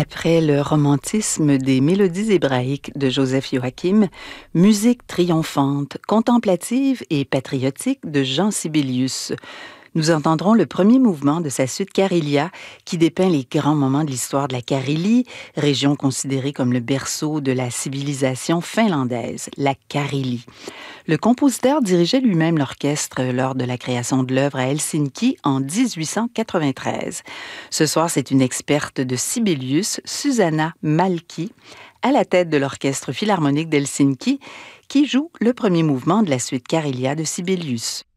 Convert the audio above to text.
Après le romantisme des mélodies hébraïques de Joseph Joachim, musique triomphante, contemplative et patriotique de Jean Sibelius. Nous entendrons le premier mouvement de sa suite Karélia, qui dépeint les grands moments de l'histoire de la Carélie, région considérée comme le berceau de la civilisation finlandaise, la Carélie. Le compositeur dirigeait lui-même l'orchestre lors de la création de l'œuvre à Helsinki en 1893. Ce soir, c'est une experte de Sibelius, Susanna Malki, à la tête de l'Orchestre philharmonique d'Helsinki, qui joue le premier mouvement de la suite Karélia de Sibelius.